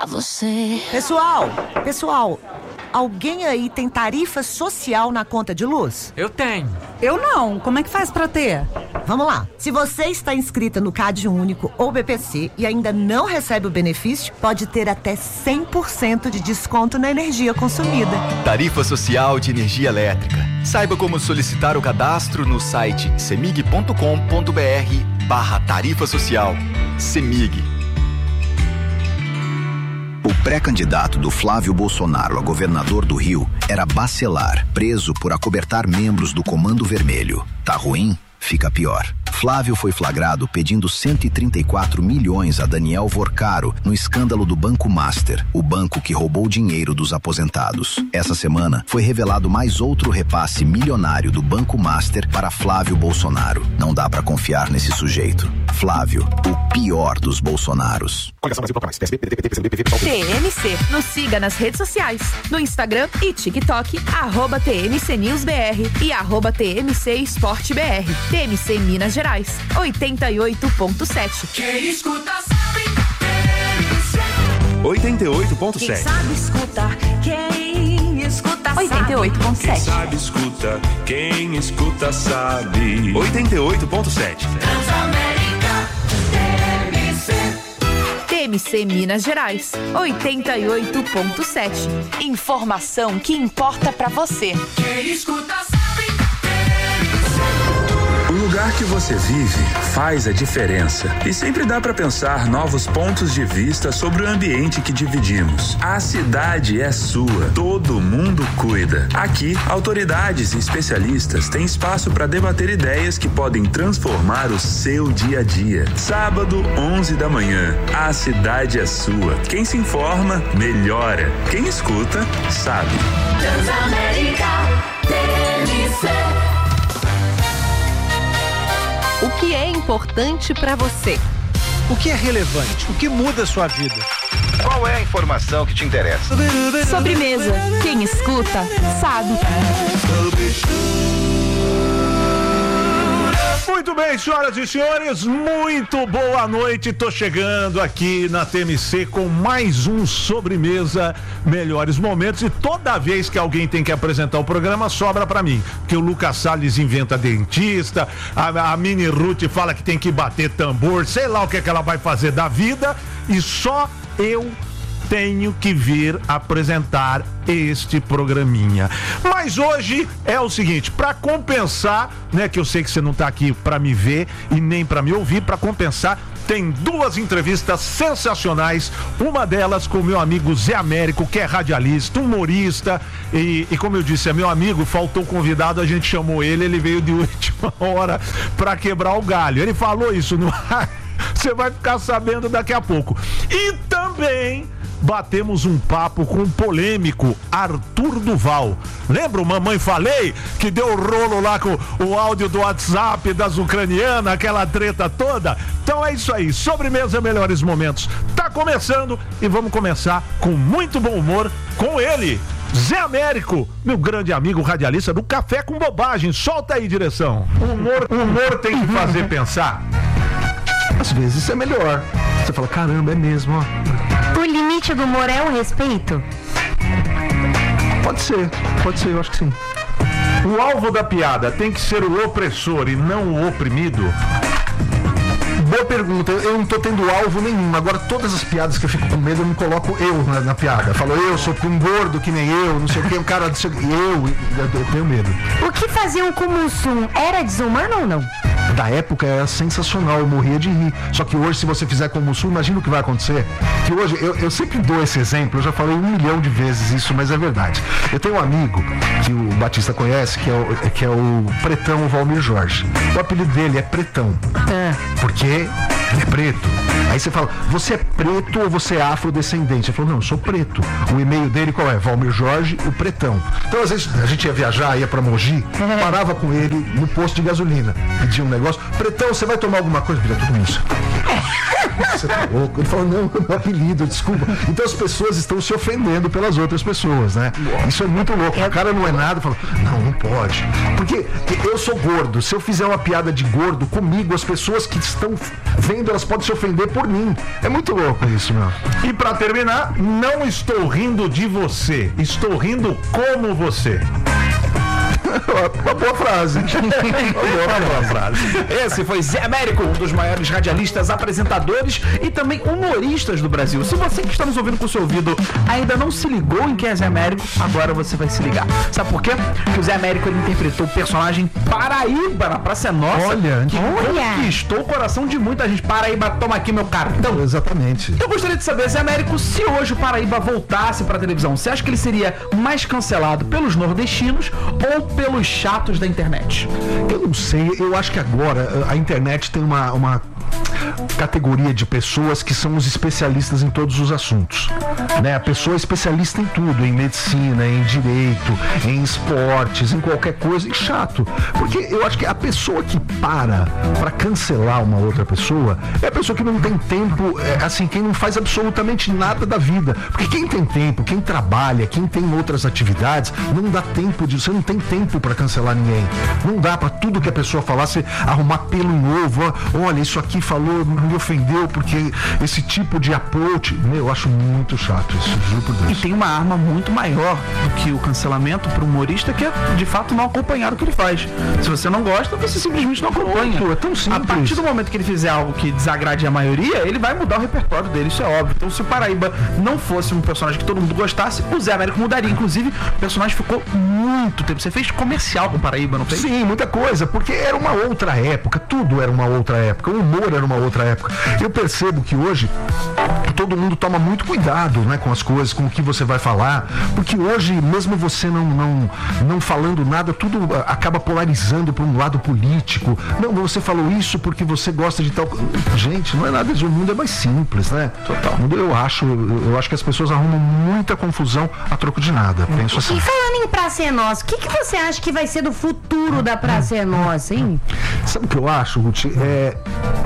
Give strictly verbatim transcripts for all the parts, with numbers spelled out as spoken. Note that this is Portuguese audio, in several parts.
você. Pessoal, pessoal, alguém aí tem tarifa social na conta de luz? Eu tenho. Eu não. Como é que faz pra ter? Vamos lá. Se você está inscrita no Cade Único ou B P C e ainda não recebe o benefício, pode ter até cem por cento de desconto na energia consumida. Tarifa Social de Energia Elétrica. Saiba como solicitar o cadastro no site semig ponto com ponto br barra tarifa social. Semig. O pré-candidato do Flávio Bolsonaro a governador do Rio era Bacelar, preso por acobertar membros do Comando Vermelho. Tá ruim? Fica pior. Flávio foi flagrado pedindo cento e trinta e quatro milhões a Daniel Vorcaro no escândalo do Banco Master, o banco que roubou dinheiro dos aposentados. Essa semana foi revelado mais outro repasse milionário do Banco Master para Flávio Bolsonaro. Não dá pra confiar nesse sujeito. Flávio, o pior dos Bolsonaros. T M C. Nos siga nas redes sociais, no Instagram e TikTok, arroba T M C News B R e arroba T M C Esporte B R. T M C Minas Gerais, oitenta e oito ponto sete. Quem escuta sabe, T M C. oitenta e oito ponto sete. Quem sabe escutar, quem escuta sabe. oitenta e oito ponto sete. Quem sabe escuta, quem escuta sabe. oitenta e oito ponto sete. Transamérica, T M C. T M C Minas Gerais, oitenta e oito ponto sete. Informação que importa pra você. Quem escuta sabe. O lugar que você vive faz a diferença e sempre dá para pensar novos pontos de vista sobre o ambiente que dividimos. A cidade é sua, todo mundo cuida. Aqui, autoridades e especialistas têm espaço para debater ideias que podem transformar o seu dia a dia. Sábado, onze da manhã, a cidade é sua. Quem se informa, melhora. Quem escuta, sabe. Transamérica, T M C. O que é importante pra você? O que é relevante? O que muda a sua vida? Qual é a informação que te interessa? Sobremesa. Quem escuta, sabe. Muito bem, senhoras e senhores, muito boa noite. Tô chegando aqui na T M C com mais um Sobremesa Melhores Momentos, e toda vez que alguém tem que apresentar o programa, sobra pra mim, porque o Lucas Salles inventa dentista, a, a Mini Ruth fala que tem que bater tambor, sei lá o que é que ela vai fazer da vida, e só eu tenho que vir apresentar este programinha. Mas hoje é o seguinte, para compensar, né, que eu sei que você não tá aqui para me ver e nem para me ouvir, para compensar, tem duas entrevistas sensacionais, uma delas com o meu amigo Zé Américo, que é radialista, humorista, e, e como eu disse, é meu amigo, faltou convidado, a gente chamou ele, ele veio de última hora para quebrar o galho. Ele falou isso no ar, você vai ficar sabendo daqui a pouco. E também batemos um papo com o polêmico Arthur Duval. Lembra o Mamãe Falei? Que deu o rolo lá com o áudio do WhatsApp das ucranianas, aquela treta toda? Então é isso aí, Sobremesa Melhores Momentos tá começando, e vamos começar com muito bom humor com ele, Zé Américo, meu grande amigo radialista do Café com Bobagem. Solta aí, direção. O humor, o humor tem que fazer pensar. Às vezes isso é melhor. Você fala, caramba, é mesmo, ó. O limite do humor é o respeito? Pode ser, pode ser, eu acho que sim. O alvo da piada tem que ser o opressor e não o oprimido? Boa pergunta, eu não tô tendo alvo nenhum. Agora, todas as piadas que eu fico com medo, eu me coloco eu na, na piada. Eu falo, eu sou um gordo que nem eu, não sei o que, um cara, eu, eu, eu tenho medo. O que faziam com o Mussum era desumano ou não? Da época era sensacional, eu morria de rir. Só que hoje, se você fizer com o Mussum, imagina o que vai acontecer. Que hoje, eu, eu sempre dou esse exemplo, eu já falei um milhão de vezes isso, mas é verdade. Eu tenho um amigo que o Batista conhece, que é o, que é o Pretão, o Valmir Jorge. O apelido dele é Pretão. É. Porque ele é preto. Aí você fala, você é preto ou você é afrodescendente? Ele falou, não, eu sou preto. O e-mail dele qual é? Valmir Jorge, o Pretão. Então, às vezes, a gente ia viajar, ia pra Mogi, parava com ele no posto de gasolina, pedia um negócio. Pretão, você vai tomar alguma coisa? Pedia tudo isso. Você tá louco? Ele falou, não, é meu apelido, desculpa. Então as pessoas estão se ofendendo pelas outras pessoas, né? Isso é muito louco. O cara não é nada, fala, não, não pode. Porque eu sou gordo. Se eu fizer uma piada de gordo comigo, as pessoas que estão vendo, elas podem se ofender por mim. É muito louco isso, meu. E pra terminar, não estou rindo de você, estou rindo como você. Uma boa frase. Uma boa frase. Esse foi Zé Américo, um dos maiores radialistas, apresentadores e também humoristas do Brasil. Se você que está nos ouvindo com o seu ouvido ainda não se ligou em quem é Zé Américo, agora você vai se ligar. Sabe por quê? Porque o Zé Américo ele interpretou o personagem Paraíba na Praça é Nossa. Olha, que olha. conquistou o coração de muita gente. Paraíba, toma aqui meu cartão. Exatamente. Eu gostaria de saber, Zé Américo, se hoje o Paraíba voltasse pra televisão, você acha que ele seria mais cancelado pelos nordestinos ou pelos chatos da internet? Eu não sei, eu acho que agora a internet tem uma, uma categoria de pessoas que são os especialistas em todos os assuntos, né? A pessoa é especialista em tudo, em medicina, em direito, em esportes, em qualquer coisa, e chato, porque eu acho que a pessoa que para pra cancelar uma outra pessoa é a pessoa que não tem tempo, é, assim, quem não faz absolutamente nada da vida, porque quem tem tempo, quem trabalha, quem tem outras atividades, não dá tempo de, você não tem tempo pra cancelar ninguém, não dá pra tudo que a pessoa falar, você arrumar pelo novo, olha, isso aqui falou, me ofendeu porque esse tipo de approach, meu, eu acho muito chato isso, juro por Deus. E tem uma arma muito maior do que o cancelamento pro humorista, que é de fato não acompanhar o que ele faz. Se você não gosta, você simplesmente não acompanha. Pô, é tão simples. A partir do momento que ele fizer algo que desagrade a maioria, ele vai mudar o repertório dele, isso é óbvio. Então se o Paraíba não fosse um personagem que todo mundo gostasse, o Zé Américo mudaria. Inclusive, o personagem ficou muito tempo. Você fez comercial com o Paraíba, não fez? Sim, muita coisa, porque era uma outra época, tudo era uma outra época, o humor era uma outra época. Eu percebo que hoje todo mundo toma muito cuidado, né, com as coisas, com o que você vai falar, porque hoje, mesmo você não, não, não falando nada, tudo acaba polarizando para um lado político. Não, você falou isso porque você gosta de tal... Gente, não é nada disso, o mundo é mais simples, né? Total. O mundo, eu acho, eu acho que as pessoas arrumam muita confusão a troco de nada, penso assim. E falando em Praça é Nossa, o que, que você acha que vai ser do futuro da Praça é Nossa, hein? Sabe o que eu acho, Ruth? É...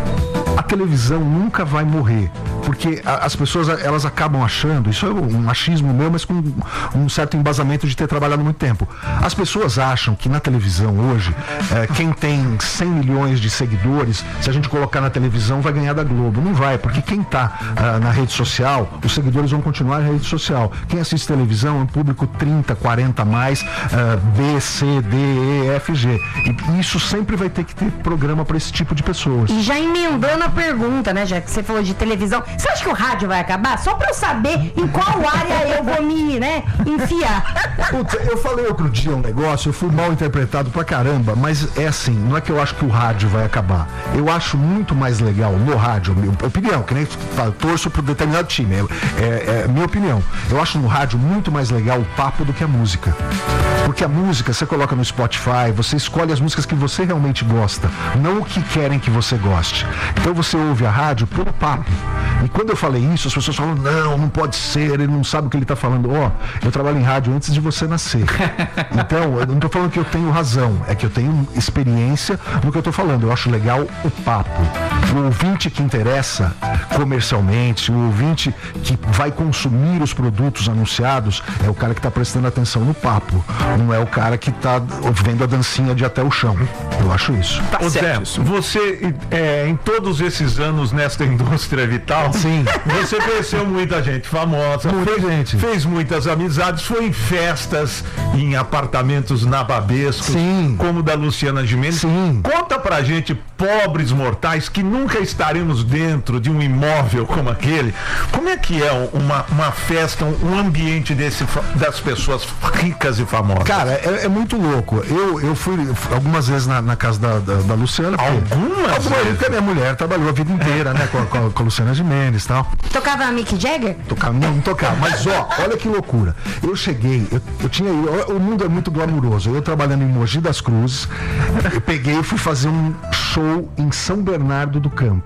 A televisão nunca vai morrer, porque a, as pessoas elas acabam achando, isso é um machismo meu, mas com um certo embasamento de ter trabalhado muito tempo. As pessoas acham que na televisão hoje, é, quem tem cem milhões de seguidores, se a gente colocar na televisão, vai ganhar da Globo. Não vai, porque quem está ah, na rede social, os seguidores vão continuar na rede social. Quem assiste televisão é um público trinta, quarenta mais, ah, B, C, D, E, F, G. E isso sempre vai ter que ter programa para esse tipo de pessoas. E já emendando a pergunta, né, já que você falou de televisão, você acha que o rádio vai acabar? Só pra eu saber em qual área eu vou me, né, enfiar. Puta, eu falei outro dia um negócio, eu fui mal interpretado pra caramba, mas é assim, não é que eu acho que o rádio vai acabar. Eu acho muito mais legal no rádio, minha opinião, que nem falo, torço pro determinado time, é, é, é minha opinião. Eu acho no rádio muito mais legal o papo do que a música. Porque a música, você coloca no Spotify, você escolhe as músicas que você realmente gosta, não o que querem que você goste. Então você ouve a rádio pelo papo. E quando eu falei isso, as pessoas falam, não, não pode ser, ele não sabe o que ele está falando. Ó, oh, eu trabalho em rádio antes de você nascer. Então, eu não estou falando que eu tenho razão, é que eu tenho experiência no que eu estou falando. Eu acho legal o papo. O ouvinte que interessa comercialmente, o ouvinte que vai consumir os produtos anunciados, é o cara que está prestando atenção no papo. Não é o cara que está vendo a dancinha de até o chão. Eu acho isso. Tá certo. Zé, você, é, em todos esses anos nesta indústria vital, sim, você conheceu muita gente famosa, muita fez, gente. fez muitas amizades, foi em festas, em apartamentos nababescos, sim, como o da Luciana Gimenez. Sim. Conta pra gente, pobres mortais, que nunca estaremos dentro de um imóvel como aquele, como é que é uma, uma festa, um ambiente desse, das pessoas ricas e famosas? Cara, é, é muito louco. Eu, eu fui algumas vezes na, na casa da, da, da Luciana. Algumas? Algumas vezes, porque a minha mulher trabalhou a vida inteira, né, com, com, com a Luciana Gimenez e tal. Tocava a Mick Jagger? Tocava, não, não tocava. Mas ó, olha que loucura. Eu cheguei, eu, eu tinha. Eu, o mundo é muito glamuroso. Eu trabalhando em Mogi das Cruzes, eu peguei e fui fazer um show em São Bernardo do Campo.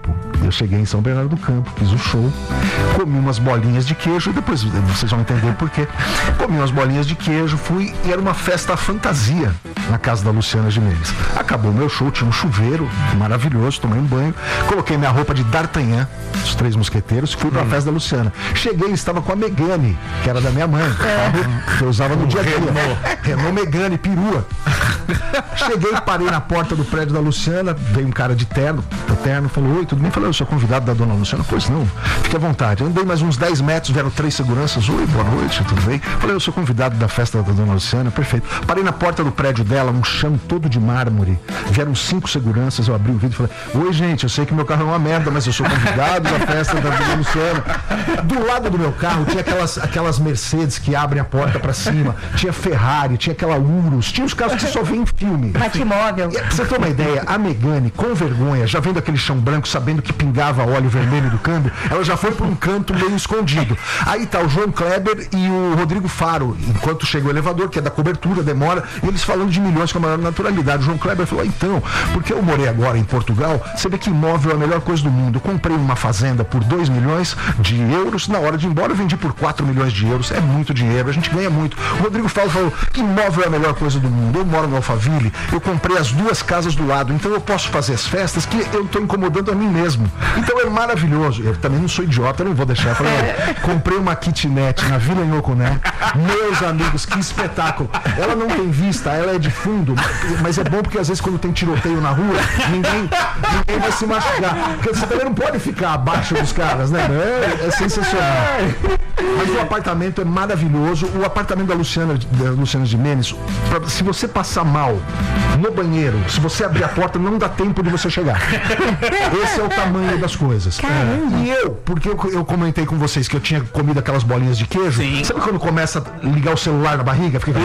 Eu cheguei em São Bernardo do Campo, fiz o show, comi umas bolinhas de queijo, depois vocês vão entender por quê. Comi umas bolinhas de queijo, fui e era uma festa fantasia na casa da Luciana Gimenez. Acabou o meu show, tinha um chuveiro maravilhoso, tomei um banho, coloquei minha roupa de D'Artagnan, os Três Mosqueteiros, e fui pra hum. festa da Luciana. Cheguei, estava com a Megane, que era da minha mãe, é. que eu usava no dia a dia. Renault, Renault Megane, perua. Cheguei, parei na porta do prédio da Luciana, veio um cara de terno, de terno, falou, oi, tudo bem? Falei, eu sou convidado da dona Luciana. Pois não, fique à vontade. Eu andei mais uns dez metros, vieram três seguranças, oi, boa noite, tudo bem? Falei, eu sou convidado da festa da dona Luciana, perfeito. Parei na porta do prédio dela, um chão todo de mármore, vieram cinco seguranças, eu abri o vidro e falei, oi, gente, eu sei que meu carro é uma merda, mas eu sou convidado da festa da dona Luciana. Do lado do meu carro tinha aquelas, aquelas Mercedes que abrem a porta pra cima, tinha Ferrari, tinha aquela Urus, tinha os carros que só vem em filme. Batimóvel. Pra você ter uma ideia, a Megane, com vergonha, já vendo aquele chão branco, sabendo que pingava óleo vermelho do câmbio, ela já foi por um canto meio escondido. Aí tá o João Kleber e o Rodrigo Faro, enquanto chega o elevador, que é da cobertura, demora, e eles falando de milhões com a maior naturalidade. O João Kleber falou, então, porque eu morei agora em Portugal, você vê que imóvel é a melhor coisa do mundo. Eu comprei uma fazenda por dois milhões de euros, na hora de ir embora eu vendi por quatro milhões de euros, é muito dinheiro, a gente ganha muito. O Rodrigo Faro falou, imóvel é a melhor coisa do mundo. Eu moro no Alphaville, eu comprei as duas casas do lado, então eu posso fazer as festas que eu estou incomodando a mim mesmo. Então é maravilhoso. Eu também não sou idiota, eu não vou deixar. Eu falei, olha, comprei uma kitnet na Vila Nhocuné. Meus amigos, que espetáculo. Ela não tem vista, ela é de fundo, mas é bom porque às vezes quando tem tiroteio na rua, ninguém, ninguém vai se machucar. Porque você também não pode ficar abaixo dos caras, né? É, é sensacional. Mas o apartamento é maravilhoso. O apartamento da Luciana, da Luciana Gimenez, pra, se você passar mal no banheiro, se você abrir a porta, não dá tempo de você chegar. Esse é o tamanho das coisas. Caramba. E eu, porque eu, eu comentei com vocês que eu tinha comido aquelas bolinhas de queijo. Sim. Sabe quando começa a ligar o celular na barriga? Fica...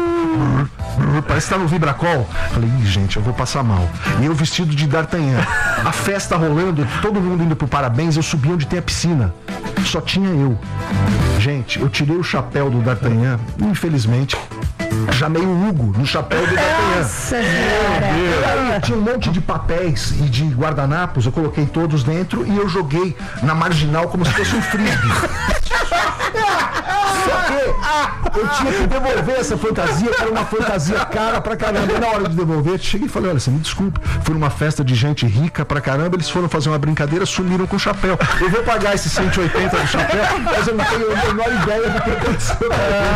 Parece que tá no Vibracol. Falei, ih, gente, eu vou passar mal. E eu vestido de D'Artagnan. A festa rolando, todo mundo indo pro parabéns, eu subi onde tem a piscina. Só tinha eu. Gente, eu tirei o chapéu do D'Artagnan, infelizmente. Já meio Hugo no chapéu do D'Artagnan. Nossa, aí, tinha um monte de papéis e de guardanapos, eu coloquei todos dentro e eu joguei na marginal como se fosse um frisbee. Só que eu tinha que devolver essa fantasia, que era uma fantasia cara pra caramba. E na hora de devolver, eu cheguei e falei, olha, você me desculpe, fui numa festa de gente rica pra caramba, eles foram fazer uma brincadeira, sumiram com o chapéu. Eu vou pagar esses cento e oitenta do chapéu, mas eu não tenho a menor ideia do que aconteceu.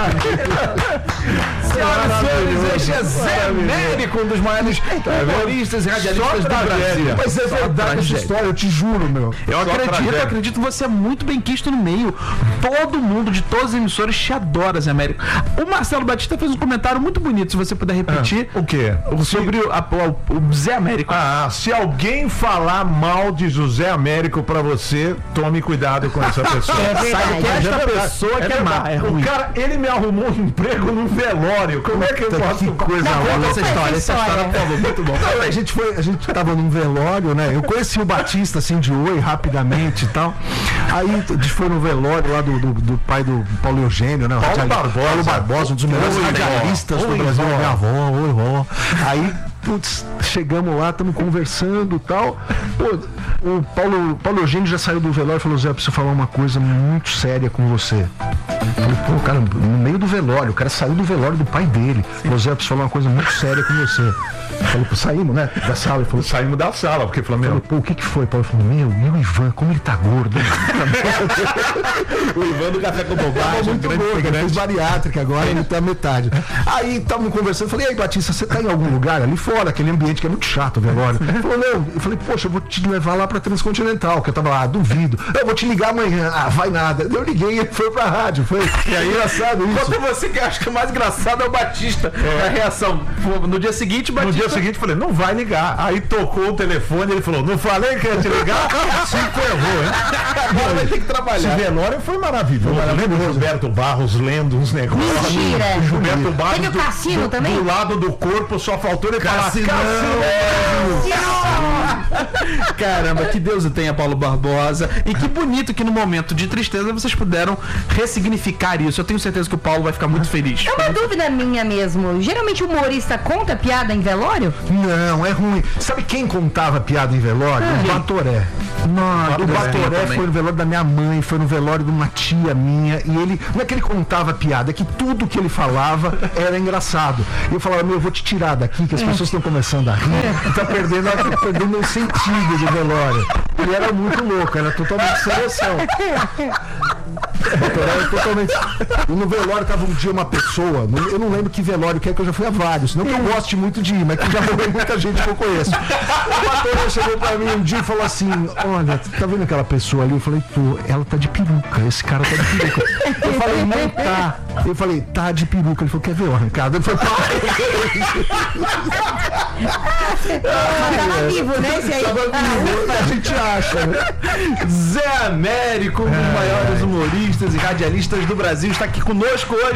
Senhoras e senhores, este é Zé Américo, um dos maiores humoristas e radialistas do Brasil. Mas é verdade essa história, eu te juro, meu. Eu acredito, eu acredito, você é muito bem quisto no meio. Todo mundo de todas as emissoras te adora, Zé Américo. O Marcelo Batista fez um comentário muito bonito, se você puder repetir. Ah, o quê? Sobre o, a, o, o Zé Américo. Ah, se alguém falar mal de José Américo pra você, tome cuidado com essa pessoa. É Sabe que é esta é pessoa que é, é má, é ruim. O cara, ele me arrumou um emprego num velório. Como é que eu posso... Que coisa boa essa história, essa história, por favor, muito bom. Não, a gente foi, a gente tava num velório, né? Eu conheci o Batista assim de oi, rapidamente e tal. Aí a gente foi no velório lá do, do, do pai do Paulo Eugênio, né? Paulo Radial... Barbosa. Paulo Barbosa, um dos melhores Oi, radialistas do Brasil, vó. minha avó, oi, vó. Aí, putz, chegamos lá, estamos conversando e tal. Pô, o Paulo, Paulo Eugênio já saiu do velório e falou, Zé, eu preciso falar uma coisa muito séria com você. Eu falei, pô, cara, no meio do velório, o cara saiu do velório do pai dele. Falou, Zé, eu preciso falar uma coisa muito séria com você. Falei, pô, saímos, né? Da sala. Ele falou, saímos da sala, porque falou, meu. Pô, o que que foi? Paulo falou, meu, meu Ivan, como ele tá gordo. O Ivan do Café com Bobagem, muito gordo, ele fez bariátrica agora, ele tá metade. Aí estávamos conversando, falei, e aí, Batista, você tá em algum lugar ali fora, aquele ambiente que é muito chato, velório? Ele falou, não, eu falei, poxa, eu vou te levar lá pra Transcontinental, que eu tava lá, duvido. Eu vou te ligar amanhã. Ah, vai nada. Eu liguei e ele foi pra rádio, foi. E aí, engraçado isso. Quando você que acha que o mais engraçado é o Batista, é. A reação. No dia seguinte, o Batista... No dia seguinte, eu falei, não vai ligar. Aí tocou o telefone, ele falou, não falei que ia te ligar? Se ferrou, hein? Agora vai ter que trabalhar. Esse velório foi maravilhoso. Foi maravilhoso. O Gilberto Barros lendo uns negócios. Mentira. O Gilberto Barros Tem o Cassino do, também? Do lado do corpo, só faltou ele falar Cassino. Caramba, que Deus o tenha, Paulo Barbosa. E que bonito que no momento de tristeza vocês puderam ressignificar isso. Eu tenho certeza que o Paulo vai ficar muito feliz. É uma dúvida minha mesmo. Geralmente o humorista conta piada em velório? Não, é ruim. Sabe quem contava piada em velório? Ah, o Batoré. Não, o Batoré também. foi no velório da minha mãe, foi no velório de uma tia minha, e ele, não é que ele contava piada, é que tudo que ele falava era engraçado. E eu falava, meu, eu vou te tirar daqui, que as pessoas estão começando a rir, tá perdendo, tá perdendo o sentido do velório. Ele era muito louco, era totalmente sem noção. Era totalmente... E no velório tava um dia uma pessoa, eu não lembro que velório que é, que eu já fui a vários, não que eu goste muito de ir, mas que já morreu muita gente que eu conheço. O Batoré chegou pra mim um dia e falou assim, olha, tá vendo aquela pessoa ali? Eu falei, pô, ela tá de peruca, esse cara tá de peruca. Eu falei, não tá. Eu falei, tá de peruca. Ele falou, quer ver o arrancado? Ele falou, Mas tava vivo, né? Esse aí. Tava vivo, a gente acha, né? Zé Américo, um dos maiores humoristas e radialistas do Brasil, está aqui conosco hoje.